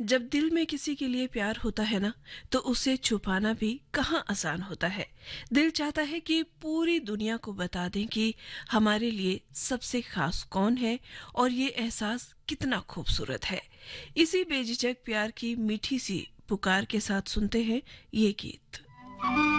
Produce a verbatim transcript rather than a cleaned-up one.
जब दिल में किसी के लिए प्यार होता है ना, तो उसे छुपाना भी कहाँ आसान होता है। दिल चाहता है कि पूरी दुनिया को बता दें कि हमारे लिए सबसे खास कौन है और ये एहसास कितना खूबसूरत है। इसी बेझिझक प्यार की मीठी सी पुकार के साथ सुनते हैं ये गीत।